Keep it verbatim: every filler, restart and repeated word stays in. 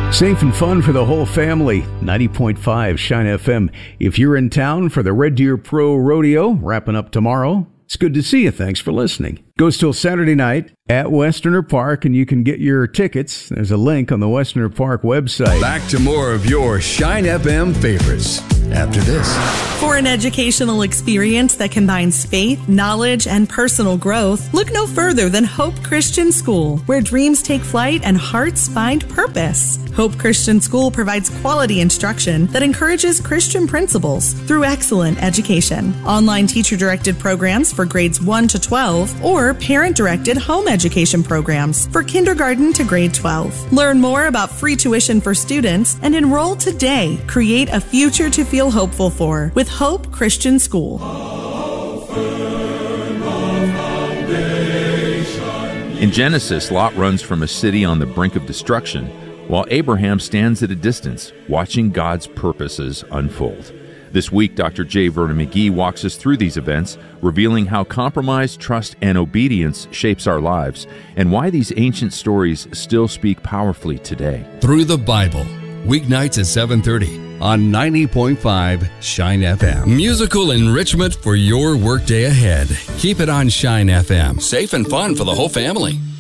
Safe and fun for the whole family. ninety point five Shine F M. If you're in town for the Red Deer Pro Rodeo, wrapping up tomorrow, it's good to see you. Thanks for listening. Goes till Saturday night at Westerner Park, and you can get your tickets. There's a link on the Westerner Park website. Back to more of your Shine F M favorites after this. For an educational experience that combines faith, knowledge, and personal growth, look no further than Hope Christian School, where dreams take flight and hearts find purpose. Hope Christian School provides quality instruction that encourages Christian principles through excellent education. Online teacher-directed programs for grades one to twelve or parent-directed home education programs for kindergarten to grade twelve. Learn more about free tuition for students and enroll today. Create a future to feel hopeful for with Hope Christian School. In Genesis, Lot runs from a city on the brink of destruction, while Abraham stands at a distance, watching God's purposes unfold. This week, Doctor J. Vernon McGee walks us through these events, revealing how compromise, trust, and obedience shapes our lives, and why these ancient stories still speak powerfully today. Through the Bible, weeknights at seven thirty on ninety point five Shine F M. Musical enrichment for your workday ahead. Keep it on Shine F M. Safe and fun for the whole family.